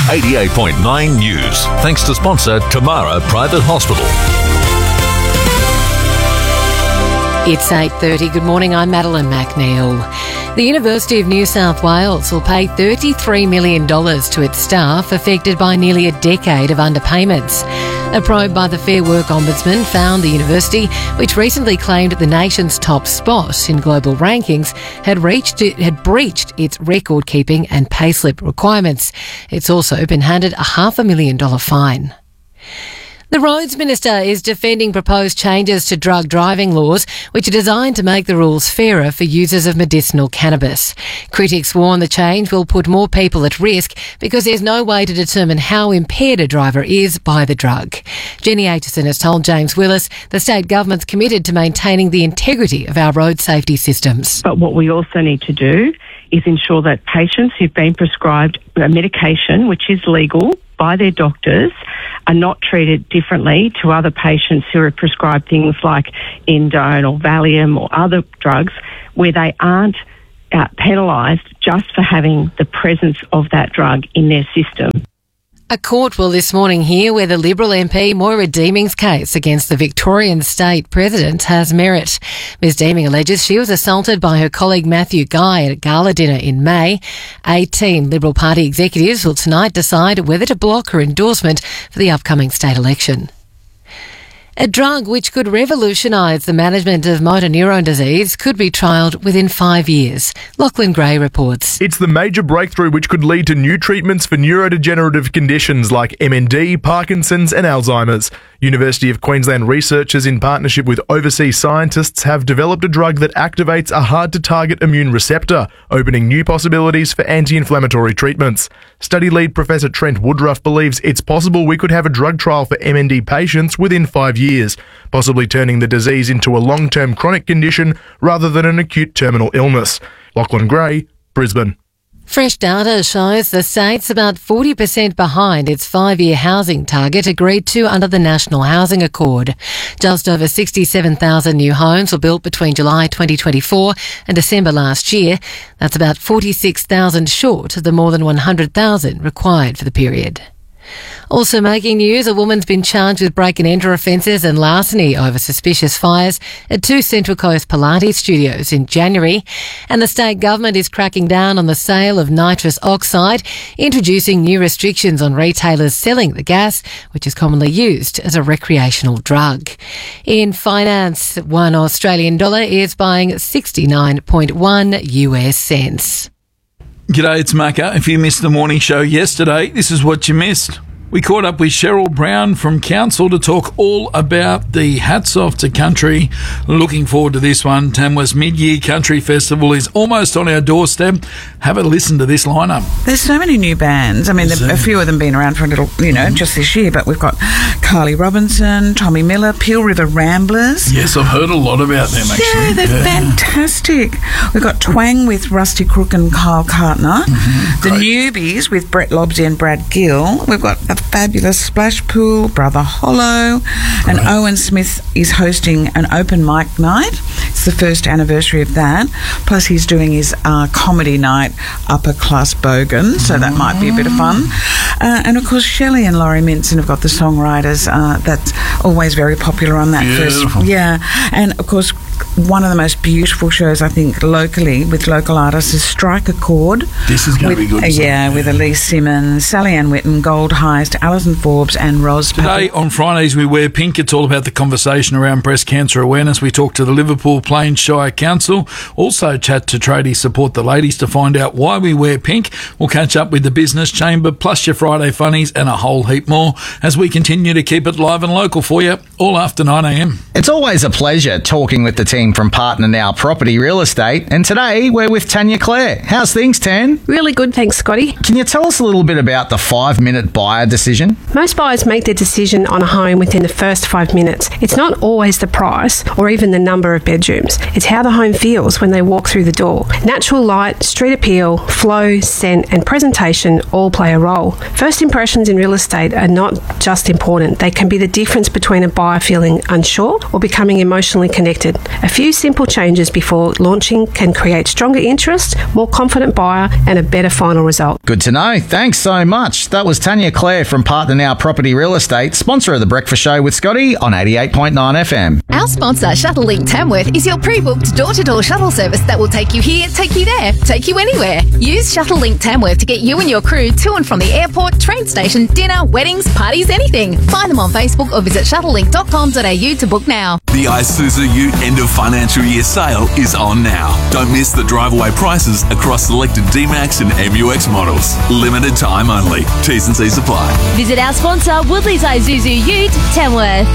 88.9 News. Thanks to sponsor Tamara Private Hospital. It's 8:30. Good morning, I'm Madeline McNeil. The University of New South Wales will pay $33 million to its staff affected by nearly a decade of underpayments. A probe by the Fair Work Ombudsman found the university, which recently claimed the nation's top spot in global rankings, had breached its record-keeping and payslip requirements. It's also been handed a $500,000 fine. The Roads Minister is defending proposed changes to drug driving laws, which are designed to make the rules fairer for users of medicinal cannabis. Critics warn the change will put more people at risk because there's no way to determine how impaired a driver is by the drug. Jenny Aitchison has told James Willis the state government's committed to maintaining the integrity of our road safety systems. But what we also need to do is ensure that patients who've been prescribed a medication, which is legal by their doctors, are not treated differently to other patients who are prescribed things like Endone or Valium or other drugs where they aren't penalised just for having the presence of that drug in their system. A court will this morning hear whether Liberal MP Moira Deeming's case against the Victorian state president has merit. Ms Deeming alleges she was assaulted by her colleague Matthew Guy at a gala dinner in May. 18 Liberal Party executives will tonight decide whether to block her endorsement for the upcoming state election. A drug which could revolutionise the management of motor neurone disease could be trialled within 5 years. Lachlan Gray reports. It's the major breakthrough which could lead to new treatments for neurodegenerative conditions like MND, Parkinson's and Alzheimer's. University of Queensland researchers in partnership with overseas scientists have developed a drug that activates a hard-to-target immune receptor, opening new possibilities for anti-inflammatory treatments. Study lead Professor Trent Woodruff believes it's possible we could have a drug trial for MND patients within 5 years, possibly turning the disease into a long-term chronic condition rather than an acute terminal illness. Lachlan Gray, Brisbane. Fresh data shows the state's about 40% behind its 5-year housing target agreed to under the National Housing Accord. Just over 67,000 new homes were built between July 2024 and December last year. That's about 46,000 short of the more than 100,000 required for the period. Also making news, a woman's been charged with break and enter offences and larceny over suspicious fires at 2 Central Coast Pilates studios in January. And the state government is cracking down on the sale of nitrous oxide, introducing new restrictions on retailers selling the gas, which is commonly used as a recreational drug. In finance, $1 Australian dollar is buying 69.1 US cents. G'day, it's Macca. If you missed the morning show yesterday, this is what you missed. We caught up with Cheryl Brown from Council to talk all about the Hats Off to Country. Looking forward to this one. Tamworth's Mid-Year Country Festival is almost on our doorstep. Have a listen to this lineup. There's so many new bands. I mean, a few of them been around for a little, just this year, but we've got Carly Robinson, Tommy Miller, Peel River Ramblers. Yes, I've heard a lot about them, actually. Yeah, they're fantastic. We've got Twang with Rusty Crook and Kyle Cartner. The Newbies with Brett Lobsey and Brad Gill. We've got a fabulous Splash Pool, Brother Hollow, and Owen Smith is hosting an open mic night. It's the first anniversary of that. Plus he's doing his comedy night, Upper Class Bogan, so that might be a bit of fun. And of course Shelley and Laurie Minson have got the songwriters. That's always very popular on that Beautiful. first. Yeah, and of course one of the most beautiful shows I think locally with local artists is Strike a Chord. This is going to be good. With Elise Simmons, Sally Ann Whitten, Gold Heist, Alison Forbes and Ros. Today on Fridays we wear pink. It's all about the conversation around breast cancer awareness. We talk to the Liverpool Plains Shire Council. Also chat to tradies Support the Ladies to find out why we wear pink. We'll catch up with the Business Chamber, plus your Friday funnies and a whole heap more as we continue to keep it live and local for you all after 9am. It's always a pleasure talking with the team from Partner Now Property Real Estate, and today we're with Tanya Clare. How's things, Tan? Really good, thanks, Scotty. Can you tell us a little bit about the 5-minute buyer decision? Most buyers make their decision on a home within the first 5 minutes. It's not always the price or even the number of bedrooms. It's how the home feels when they walk through the door. Natural light, street appeal, flow, scent and presentation all play a role. First impressions in real estate are not just important, they can be the difference between a buyer feeling unsure or becoming emotionally connected. A few simple changes before launching can create stronger interest, more confident buyer, and a better final result. Good to know. Thanks so much. That was Tanya Clare from Partner Now Property Real Estate, sponsor of The Breakfast Show with Scotty on 88.9 FM. Our sponsor, Shuttlelink Tamworth, is your pre-booked door-to-door shuttle service that will take you here, take you there, take you anywhere. Use Shuttlelink Tamworth to get you and your crew to and from the airport, train station, dinner, weddings, parties, anything. Find them on Facebook or visit shuttlelink.com.au to book now. The Isuzu Ute end of financial year sale is on now. Don't miss the drive-away prices across selected D-Max and MUX models. Limited time only. T's and C's apply. Visit our sponsor, Woodley's Isuzu Ute, Tamworth.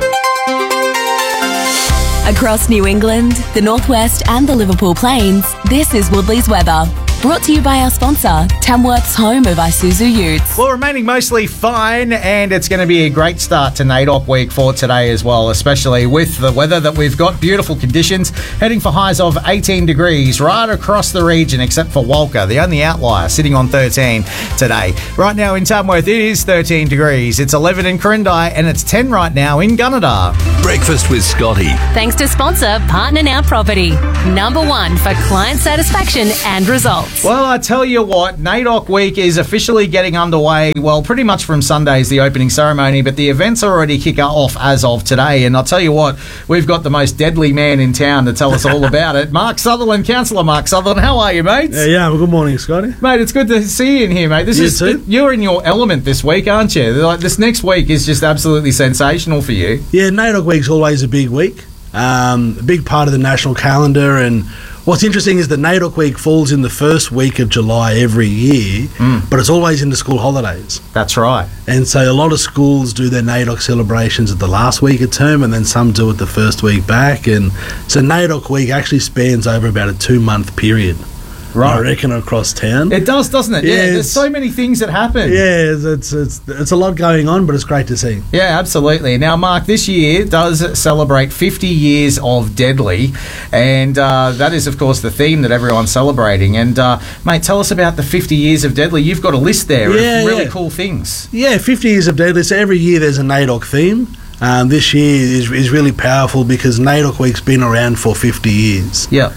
Across New England, the Northwest and the Liverpool Plains, this is Woodley's weather. Brought to you by our sponsor, Tamworth's home of Isuzu Utes. Well, remaining mostly fine, and it's going to be a great start to NAIDOC week for today as well, especially with the weather that we've got. Beautiful conditions, heading for highs of 18 degrees right across the region, except for Walker, the only outlier, sitting on 13 today. Right now in Tamworth, it is 13 degrees. It's 11 in Corindai, and it's 10 right now in Gunnedah. Breakfast with Scotty. Thanks to sponsor Partner Now Property. Number one for client satisfaction and results. Well, I tell you what, NAIDOC week is officially getting underway, well, pretty much from Sunday's the opening ceremony, but the events already kick off as of today. And I'll tell you what, we've got the most deadly man in town to tell us all about it. Mark Sutherland, Councillor Mark Sutherland, how are you, mate? Yeah, well, good morning, Scotty. Mate, it's good to see you in here, mate. You're in your element this week, aren't you? Like, this next week is just absolutely sensational for you. Yeah, NAIDOC week's always a big week, a big part of the national calendar. And what's interesting is that NAIDOC week falls in the first week of July every year, but it's always in the school holidays. That's right. And so a lot of schools do their NAIDOC celebrations at the last week of term, and then some do it the first week back. And so NAIDOC week actually spans over about a 2-month period. Right. I reckon across town. It does, doesn't it? Yeah, there's so many things that happen. Yeah, it's a lot going on, but it's great to see. Yeah, absolutely. Now, Mark, this year does celebrate 50 years of Deadly, and that is, of course, the theme that everyone's celebrating. And, mate, tell us about the 50 years of Deadly. You've got a list there of really cool things. Yeah, 50 years of Deadly. So every year there's a NAIDOC theme. This year is really powerful because NAIDOC Week's been around for 50 years. Yeah.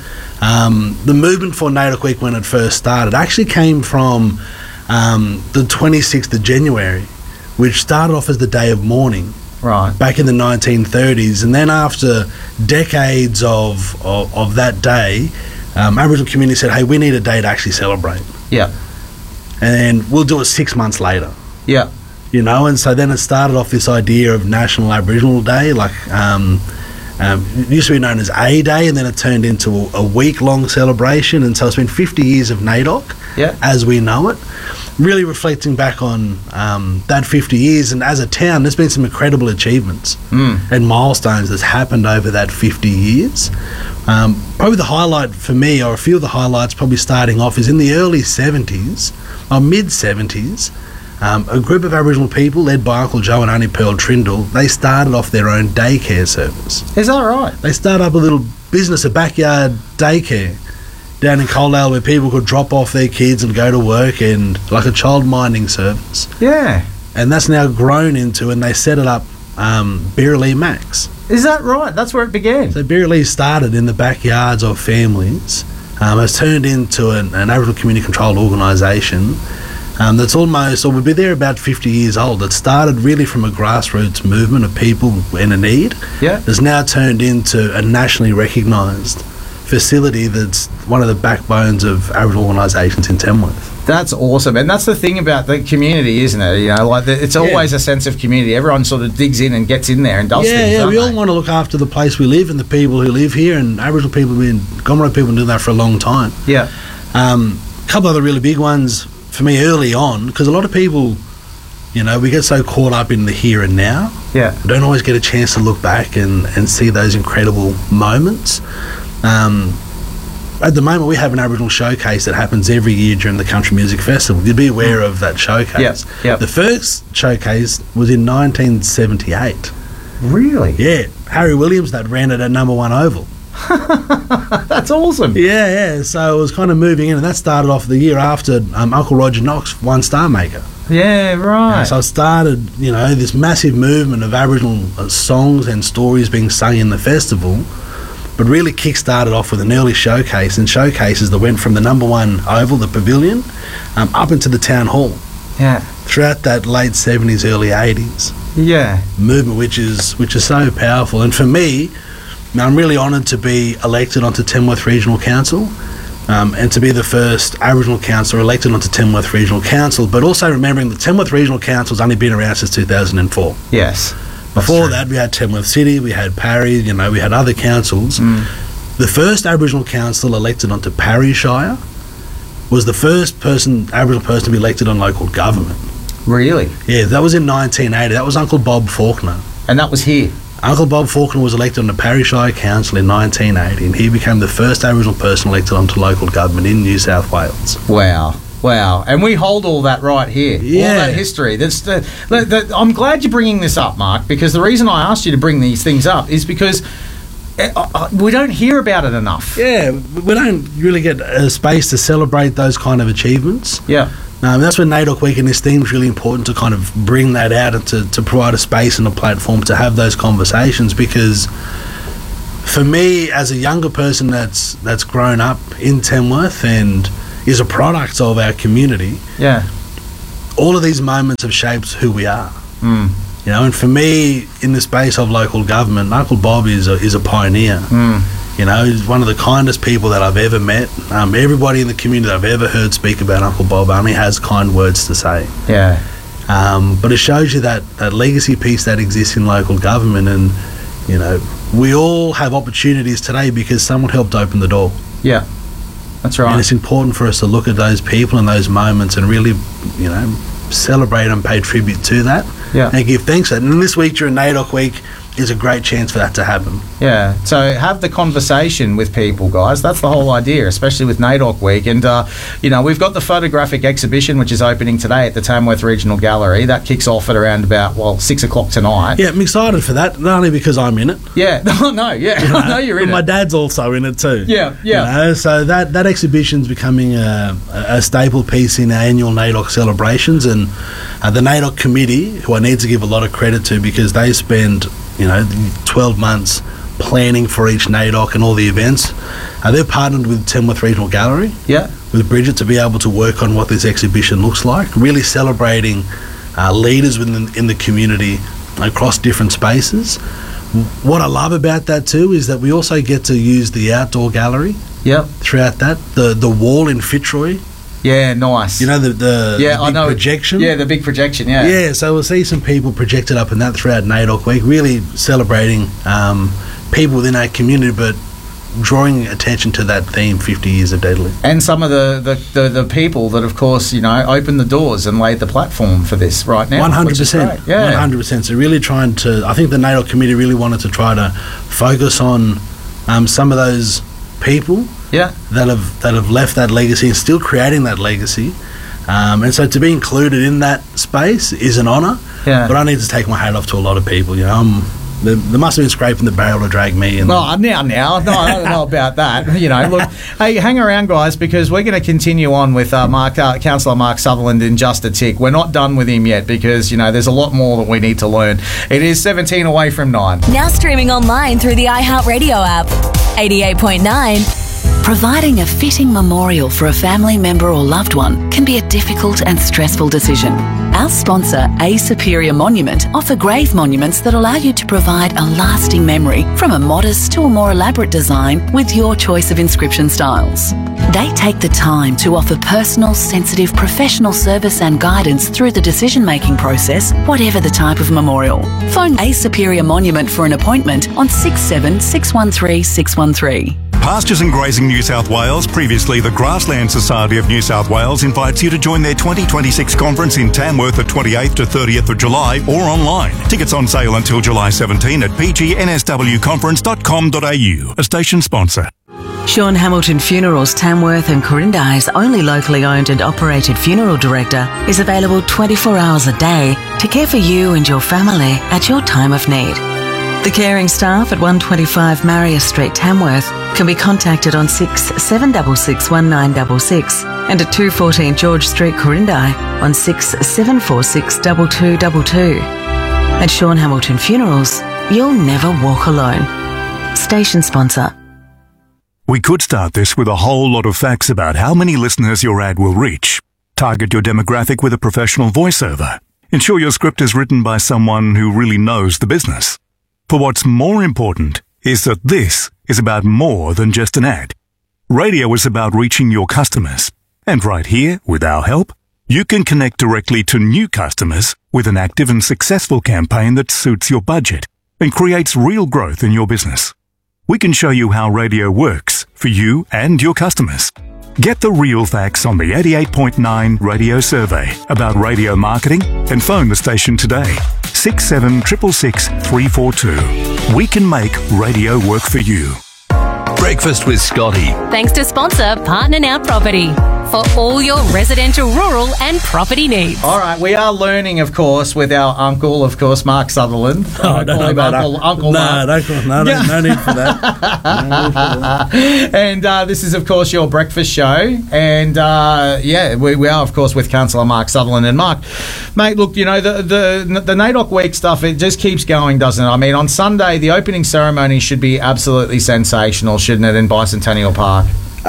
The movement for NAIDOC Week when it first started actually came from the 26th of January, which started off as the Day of Mourning. Right. Back in the 1930s. And then after decades of that day, Aboriginal community said, hey, we need a day to actually celebrate. Yeah. And we'll do it 6 months later. Yeah. You know, and so then it started off this idea of National Aboriginal Day, like it used to be known as A Day, and then it turned into a week-long celebration, and so it's been 50 years of NAIDOC as we know it. Really reflecting back on that 50 years, and as a town, there's been some incredible achievements and milestones that's happened over that 50 years. Probably the highlight for me, or a few of the highlights probably starting off, is in the early 70s, or mid-70s, a group of Aboriginal people led by Uncle Joe and Auntie Pearl Trindle, they started off their own daycare service. Is that right? They started up a little business, a backyard daycare down in Coledale where people could drop off their kids and go to work, and like a child minding service. Yeah. And that's now grown into, and they set it up Birralee Max. Is that right? That's where it began? So Birralee started in the backyards of families. It's turned into an Aboriginal community controlled organisation that's almost, or would be there about 50 years old. It started really from a grassroots movement of people in a need. Yeah. It's now turned into a nationally recognised facility that's one of the backbones of Aboriginal organisations in Tamworth. That's awesome, and that's the thing about the community, isn't it? You know, like it's always a sense of community. Everyone sort of digs in and gets in there and does things. Yeah, we all want to look after the place we live and the people who live here, and Aboriginal people have been, Gomeroi people have been doing that for a long time. Yeah. A couple of the really big ones for me early on, because a lot of people, you know, we get so caught up in the here and now. Yeah. We don't always get a chance to look back and see those incredible moments. At the moment, we have an Aboriginal showcase that happens every year during the Country Music Festival. You'd be aware of that showcase. Yeah. The first showcase was in 1978. Really? Yeah. Harry Williams that ran it at number 1 Oval. That's awesome. Yeah. So it was kind of moving in, and that started off the year after Uncle Roger Knox won Star Maker. Yeah, right. So I started, this massive movement of Aboriginal songs and stories being sung in the festival, but really kick-started off with an early showcase, and showcases that went from the number one oval, the pavilion, up into the town hall. Yeah. Throughout that late 70s, early 80s. Yeah. Movement, which is so powerful. And for me, I'm really honoured to be elected onto Tamworth Regional Council, and to be the first Aboriginal councillor elected onto Tamworth Regional Council, but also remembering that Tamworth Regional Council's only been around since 2004. Yes. Before that, we had Tamworth City, we had Parry, we had other councils. The first Aboriginal council elected onto Parry Shire was the first Aboriginal person to be elected on local government. Really? Yeah, that was in 1980. That was Uncle Bob Faulkner. And that was here? Uncle Bob Faulkner was elected on the Parry Shire Council in 1980, and he became the first Aboriginal person elected onto local government in New South Wales. Wow. And we hold all that right here. Yeah. All that history. I'm glad you're bringing this up, Mark, because the reason I asked you to bring these things up is because we don't hear about it enough. Yeah, we don't really get a space to celebrate those kind of achievements. Yeah. That's when NAIDOC Week and this theme is really important, to kind of bring that out and to provide a space and a platform to have those conversations, because for me, as a younger person that's grown up in Tamworth and is a product of our community, all of these moments have shaped who we are. And for me, in the space of local government, Uncle Bob is a pioneer. He's one of the kindest people that I've ever met. Everybody in the community that I've ever heard speak about Uncle Bob only has kind words to say. Yeah. But it shows you that legacy piece that exists in local government, and we all have opportunities today because someone helped open the door. Yeah, that's right. And it's important for us to look at those people and those moments and really, celebrate and pay tribute to that. Yeah. And give thanks for that. And this week during NAIDOC Week is a great chance for that to happen. Yeah, so have the conversation with people, guys. That's the whole idea, especially with NAIDOC Week. And, we've got the photographic exhibition, which is opening today at the Tamworth Regional Gallery. That kicks off at around about, 6 o'clock tonight. Yeah, I'm excited for that, not only because I'm in it. Yeah, I know you're in it. My dad's also in it too. Yeah. So that exhibition's becoming a staple piece in our annual NAIDOC celebrations, and the NAIDOC committee, who I need to give a lot of credit to, because they spend 12 months planning for each NAIDOC and all the events. They're partnered with Tamworth Regional Gallery, with Bridget, to be able to work on what this exhibition looks like, really celebrating leaders in the community across different spaces. What I love about that too is that we also get to use the outdoor gallery throughout that. The wall in Fitzroy. Yeah, nice. The big projection? Yeah, the big projection, yeah. Yeah, so we'll see some people projected up in that throughout NAIDOC Week, really celebrating people within our community, but drawing attention to that theme, 50 years of Deadly. And some of the people that, of course, opened the doors and laid the platform for this right now. 100%. Yeah. 100%. So really trying to, I think the NAIDOC committee really wanted to try to focus on some of those people that have left that legacy and still creating that legacy, and so to be included in that space is an honour. But I need to take my hat off to a lot of people. There must have been scraping the barrel to drag me in. No, I don't know about that. Look, hey, hang around, guys, because we're going to continue on with Councillor Mark Sutherland in just a tick. We're not done with him yet, because there's a lot more that we need to learn. It is 17 away from 9. Now streaming online through the iHeartRadio app. 88.9. Providing a fitting memorial for a family member or loved one can be a difficult and stressful decision. Our sponsor, A Superior Monument, offer grave monuments that allow you to provide a lasting memory, from a modest to a more elaborate design with your choice of inscription styles. They take the time to offer personal, sensitive, professional service and guidance through the decision-making process, whatever the type of memorial. Phone A Superior Monument for an appointment on 67 613 613. Pastures and Grazing New South Wales, previously the Grassland Society of New South Wales, invites you to join their 2026 conference in Tamworth the 28th to 30th of July, or online. Tickets on sale until July 17 at pgnswconference.com.au, a station sponsor. Sean Hamilton Funerals Tamworth and Corindi's only locally owned and operated funeral director is available 24 hours a day to care for you and your family at your time of need. The caring staff at 125 Marius Street, Tamworth, can be contacted on 6 766 1966 and at 214 George Street, Corindai on 6746 2222. At Sean Hamilton Funerals, you'll never walk alone. Station sponsor. We could start this with a whole lot of facts about how many listeners your ad will reach. Target your demographic with a professional voiceover. Ensure your script is written by someone who really knows the business. For what's more important is that this is about more than just an ad. Radio is about reaching your customers. And right here, with our help, you can connect directly to new customers with an active and successful campaign that suits your budget and creates real growth in your business. We can show you how radio works for you and your customers. Get the real facts on the 88.9 radio survey about radio marketing and phone the station today. 6766 342. We can make radio work for you. Breakfast with Scotty. Thanks to sponsor Partner Now Property for all your residential, rural and property needs. All right, we are learning, of course, with our uncle, of course, Mark Sutherland. Oh, don't know about Uncle Mark. No need for that. And this is, of course, your breakfast show. And, we are, of course, with Councillor Mark Sutherland. And, Mark, mate, look, you know, the NAIDOC week stuff, it just keeps going, doesn't it? I mean, on Sunday, the opening ceremony should be absolutely sensational, shouldn't it, in Bicentennial Park?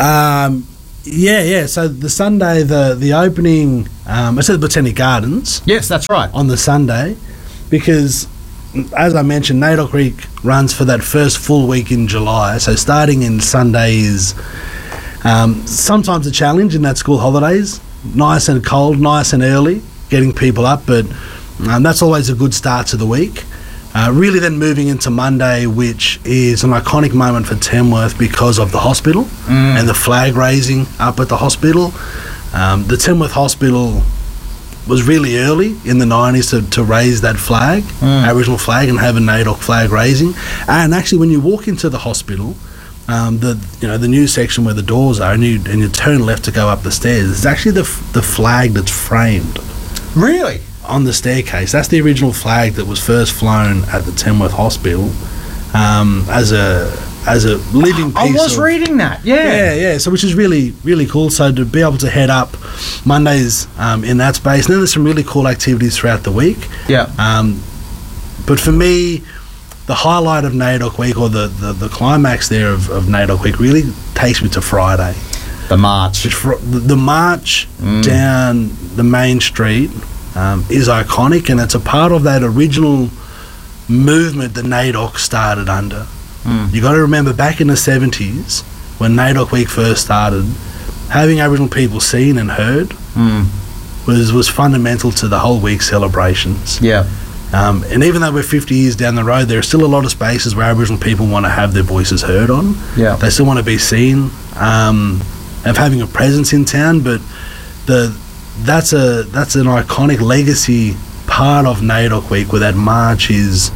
Yeah. So the Sunday, the opening, it's at the Botanic Gardens. Yes, that's right. On the Sunday, because, as I mentioned, NAIDOC Week runs for that first full week in July. So starting in Sunday is sometimes a challenge in that school holidays. Nice and cold, nice and early, getting people up, but that's always a good start to the week. Really then moving into Monday, which is an iconic moment for Tamworth because of the hospital and the flag raising up at the hospital. The Tamworth Hospital was really early in the 90s to raise that flag, Aboriginal flag, and have a NAIDOC flag raising. And actually, when you walk into the hospital, the new section where the doors are, and you turn left to go up the stairs, it's actually the flag that's framed. Really? On the staircase. That's the original flag that was first flown at the Tamworth Hospital as a living piece. I was reading that. Yeah. So which is really, really cool. So to be able to head up Mondays in that space, and then there's some really cool activities throughout the week. Yeah. But for me, the highlight of NAIDOC Week, or the climax there of NAIDOC Week, really takes me to Friday. The march. The march down the main street is iconic, and it's a part of that original movement that NAIDOC started under. You got to remember, back in the 70s, when NAIDOC Week first started, having Aboriginal people seen and heard was fundamental to the whole week celebrations. Yeah. And even though we're 50 years down the road, there are still a lot of spaces where Aboriginal people want to have their voices heard on. Yeah. They still want to be seen, of having a presence in town, but that's an iconic legacy part of NAIDOC Week, where that march is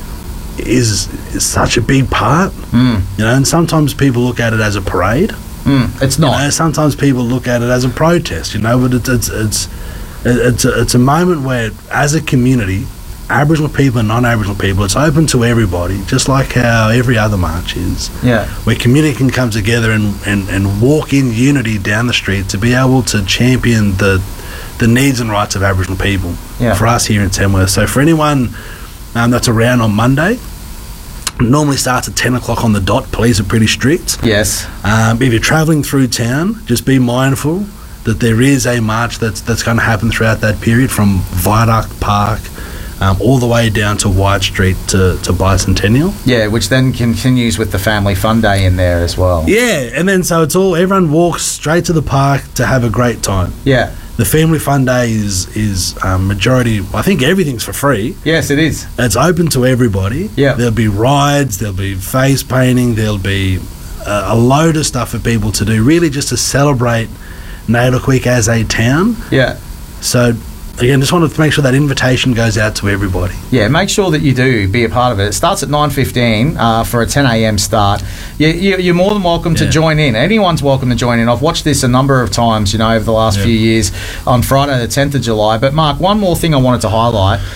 such a big part. And sometimes people look at it as a parade. It's not. Sometimes people look at it as a protest. But it's a moment where, as a community, Aboriginal people and non-Aboriginal people, it's open to everybody, just like how every other march is. Yeah. Where community can come together and walk in unity down the street to be able to champion the needs and rights of Aboriginal people for us here in Tamworth. So for anyone that's around on Monday, normally starts at 10 o'clock on the dot. Police are pretty strict. Yes. If you're travelling through town, just be mindful that there is a march that's going to happen throughout that period, from Viaduct Park all the way down to White Street to Bicentennial. Yeah, which then continues with the Family Fun Day in there as well. Yeah, and then so everyone walks straight to the park to have a great time. Yeah. The Family Fun Day is majority, I think everything's for free. Yes, it is. It's open to everybody. Yeah. There'll be rides, there'll be face painting, there'll be a load of stuff for people to do, really just to celebrate NAIDOC Week as a town. Yeah. So, again, just wanted to make sure that invitation goes out to everybody. Yeah, make sure that you do be a part of it. It starts at 9:15 for a 10 a.m. start. You're more than welcome to join in. Anyone's welcome to join in. I've watched this a number of times, over the last few years on Friday the 10th of July. But, Mark, one more thing I wanted to highlight.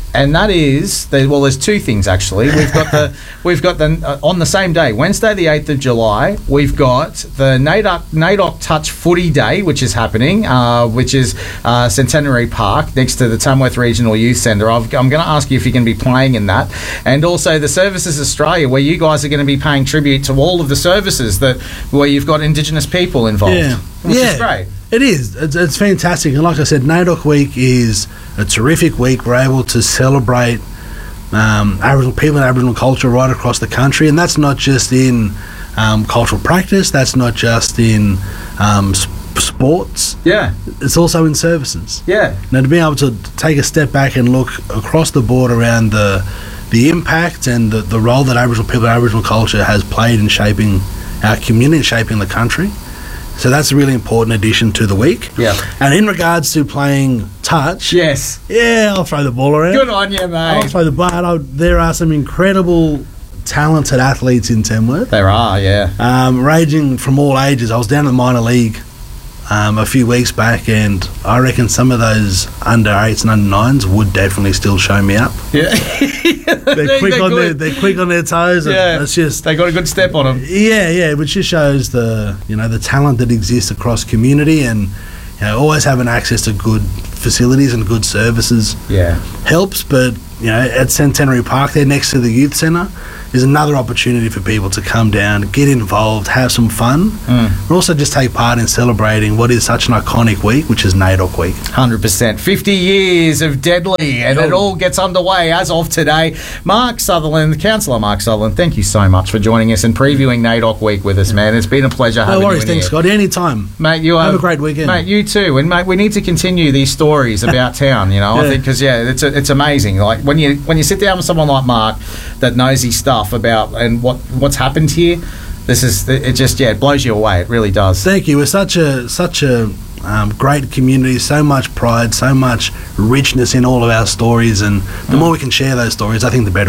And that is there's two things actually. We've got the on the same day, Wednesday the 8th of July, we've got the NAIDOC Touch Footy Day, which is happening, which is Centenary Park next to the Tamworth Regional Youth Centre. I'm going to ask you if you can be playing in that, and also the Services Australia, where you guys are going to be paying tribute to all of the services where you've got Indigenous people involved, which is great. It is. It's fantastic. And like I said, NAIDOC Week is a terrific week. We're able to celebrate Aboriginal people and Aboriginal culture right across the country. And that's not just in cultural practice. That's not just in sports. Yeah. It's also in services. Yeah. Now, to be able to take a step back and look across the board around the impact and the role that Aboriginal people and Aboriginal culture has played in shaping our community and shaping the country. So that's a really important addition to the week. Yeah. And in regards to playing touch, yes, I'll throw the ball around. Good on you, mate. I'll throw the ball. There are some incredible, talented athletes in Tamworth. There are, yeah. Ranging from all ages. I was down at the minor league a few weeks back, and I reckon some of those under 8s and under 9s would definitely still show me up. Yeah. They're quick on their toes. Yeah. It's just they got a good step on them. Yeah, which just shows the talent that exists across community, and always having access to good facilities and good services helps. But at Centenary Park, there next to the youth centre, is another opportunity for people to come down, get involved, have some fun, and also just take part in celebrating what is such an iconic week, which is NAIDOC Week. 100%. 50 years of Deadly, and it all gets underway as of today. Councillor Mark Sutherland, thank you so much for joining us and previewing NAIDOC Week with us, man. It's been a pleasure having you in No worries, thanks, Scotty. Anytime. Mate, have a great weekend. Mate, you too. And, mate, we need to continue these stories about town, I think, because, it's amazing. Like, when you sit down with someone like Mark that knows his stuff about and what's happened here, it blows you away. It really does. Thank you. We're such a great community, so much pride, so much richness in all of our stories, and the more we can share those stories, I think the better